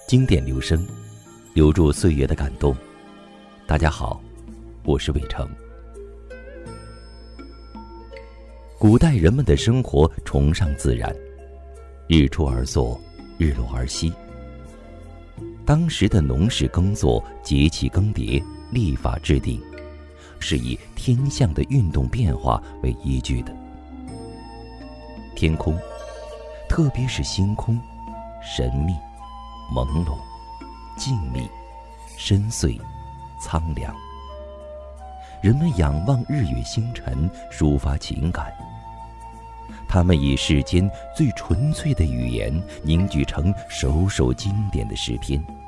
经典留声，留住岁月的感动。大家好，我是伟成。古代人们的生活崇尚自然，日出而作，日落而息。当时的农事耕作、节气更迭、历法制定，是以天象的运动变化为依据的。天空，特别是星空，神秘、朦胧、静谧、深邃、苍凉。人们仰望日月星辰，抒发情感。他们以世间最纯粹的语言凝聚成首首经典的诗篇，